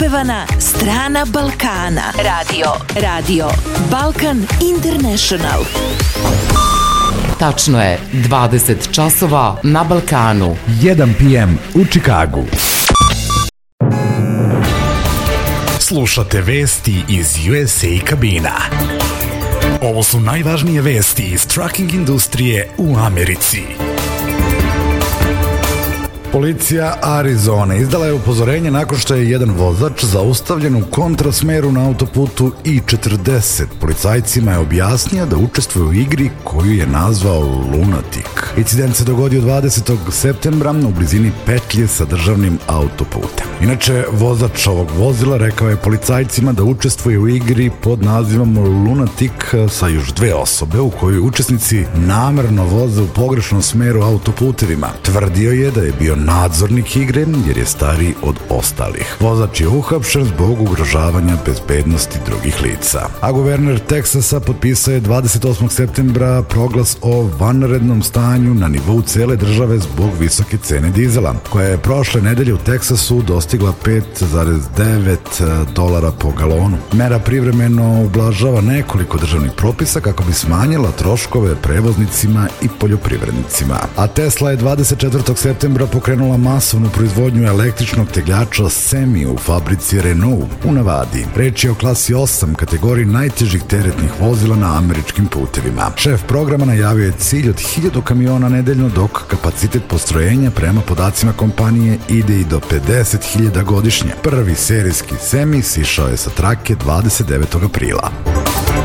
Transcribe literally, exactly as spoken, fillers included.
Neispevana strana Balkana. Radio. Radio. Balkan International. Tačno je dvadeset časova na Balkanu. jedan pe em u Čikagu. Slušate vesti iz U S A kabina. Ovo su najvažnije vesti iz trucking industrije u Americi. Policija Arizone izdala je upozorenje nakon što je jedan vozač zaustavljen u kontrasmeru na autoputu I četrdeset. Policajcima je objasnio da učestvuje u igri koju je nazvao Lunatic. Incident se dogodio dvadesetog septembra u blizini petlje sa državnim autoputem. Inače, vozač ovog vozila rekao je policajcima da učestvuje u igri pod nazivom Lunatic sa još dve osobe u kojoj učesnici namerno voze u pogrešnom smeru autoputevima. Tvrdio je da je bio nadzornik igre jer je stariji od ostalih. Vozač je uhapšen zbog ugrožavanja bezbednosti drugih lica. A guverner Teksasa potpisao je dvadeset osmog septembra proglas o vanrednom stanju na nivou cele države zbog visoke cene dizela, koja je prošle nedelje u Teksasu dostigla pet zarez devet dolara po galonu. Mera privremeno ublažava nekoliko državnih propisa kako bi smanjila troškove prevoznicima i poljoprivrednicima. A Tesla je dvadeset četvrtog septembra pokrenula masovnu proizvodnju električnog tegljača Semi u fabrici Renault u Navadi. Reč je o klasi osam kategoriji najtežih teretnih vozila na američkim putevima. Šef programa najavio je cilj od hiljadu kamiona nedeljno, dok kapacitet postrojenja prema podacima kompanije ide i do pedeset hiljada godišnje. Prvi serijski Semi sišao je sa trake dvadeset devetog aprila.